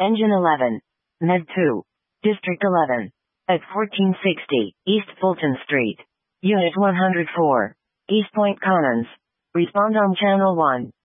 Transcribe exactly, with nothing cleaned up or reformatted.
Engine eleven. Med two. District eleven. At fourteen sixty, East Fulton Street. Unit one hundred four. East Point Commons. Respond on Channel one.